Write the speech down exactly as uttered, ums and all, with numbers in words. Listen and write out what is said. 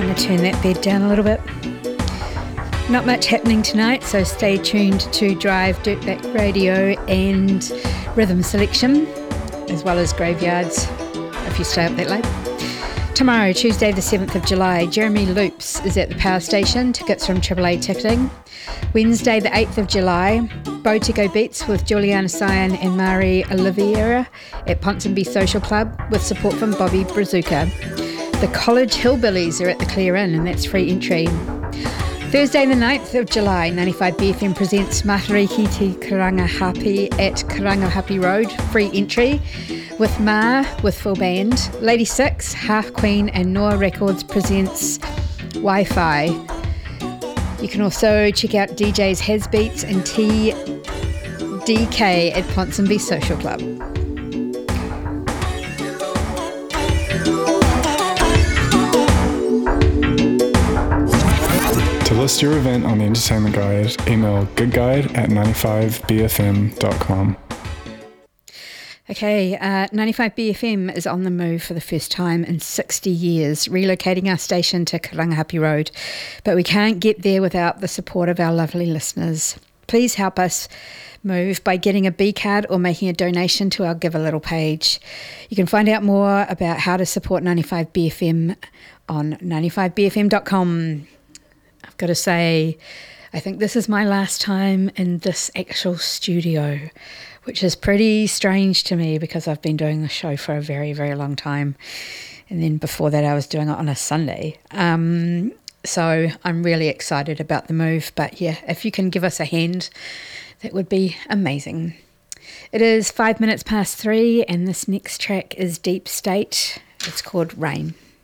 going to turn that bed down a little bit. Not much happening tonight, so stay tuned to Drive, Dirtbag Radio and Rhythm Selection, as well as Graveyards, if you stay up that late. Tomorrow, Tuesday the seventh of July, Jeremy Loops is at the Power Station, tickets from triple A Ticketing. Wednesday the eighth of July, Botigo Beats with Juliana Sion and Mari Oliveira at Ponsonby Social Club with support from Bobby Brazuca. The College Hillbillies are at the Clear Inn, and that's free entry. Thursday the ninth of July, ninety-five B F M presents Matariki Te Karangahape at Karangahape Road, free entry, with Ma with full band. Lady Six, Half Queen and Noah Records presents Wi-Fi. You can also check out D Js Hasbeats and T D K at Ponsonby Social Club. To list your event on the Entertainment Guide, email goodguide at ninety-five b f m dot com. Okay, uh, ninety-five B F M is on the move for the first time in sixty years, relocating our station to Karangahape Road. But we can't get there without the support of our lovely listeners. Please help us move by getting a B card or making a donation to our Give a Little page. You can find out more about how to support ninety-five B F M on ninety-five b f m dot com. I've got to say, I think this is my last time in this actual studio, which is pretty strange to me because I've been doing the show for a very, very long time. And then before that, I was doing it on a Sunday. Um, so I'm really excited about the move. But yeah, if you can give us a hand, that would be amazing. It is five minutes past three, and this next track is Deep State. It's called Rain.